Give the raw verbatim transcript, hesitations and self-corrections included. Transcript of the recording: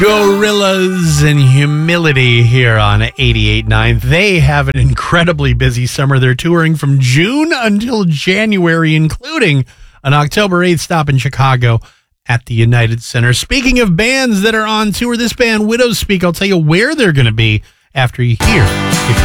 Gorillas and Humility here on eighty-eight point nine. They have an incredibly busy summer. They're touring from June until January, including an October eighth stop in Chicago at the United Center. Speaking of bands that are on tour, this band, Widows Speak, I'll tell you where they're going to be after you hear